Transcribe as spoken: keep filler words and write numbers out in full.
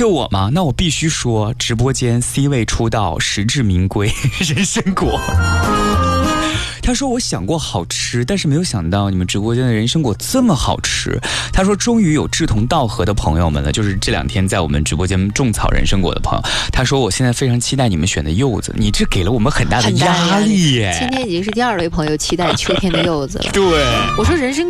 Q 我吗？那我必须说，直播间 C 位出道，实至名归，人参果。他说我想过好吃，但是没有想到你们直播间的人参果这么好吃。他说终于有志同道合的朋友们了，就是这两天在我们直播间种草人参果的朋友。他说我现在非常期待你们选的柚子，你这给了我们很大的压力耶。 今天已经是第二位朋友期待秋天的柚子了。 对， 我说人参